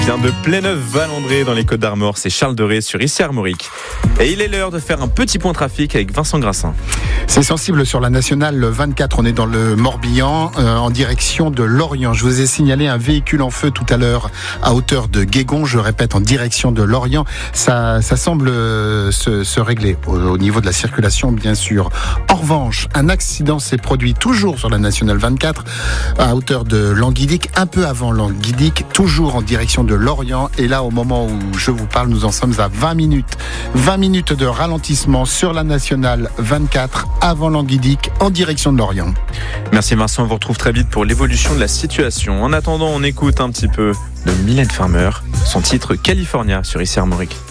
Vient de Pléneuf-Valandré dans les Côtes-d'Armor, c'est Charles Doré sur Issy-Armorique. Et il est l'heure de faire un petit point trafic avec Vincent Grassin. C'est sensible sur la nationale 24, on est dans le Morbihan en direction de Lorient. Je vous ai signalé un véhicule en feu tout à l'heure à hauteur de Guégon, je répète en direction de Lorient. Ça semble se régler au niveau de la circulation bien sûr. En revanche, un accident s'est produit toujours sur la nationale 24 à hauteur de Languidic, un peu avant Languidic, toujours en direction de Lorient. Et là, au moment où je vous parle, nous en sommes à 20 minutes. 20 minutes de ralentissement sur la nationale 24 avant Languidic en direction de Lorient. Merci Vincent, on vous retrouve très vite pour l'évolution de la situation. En attendant, on écoute un petit peu de Mylène Farmer, son titre California sur Issy-Armorique.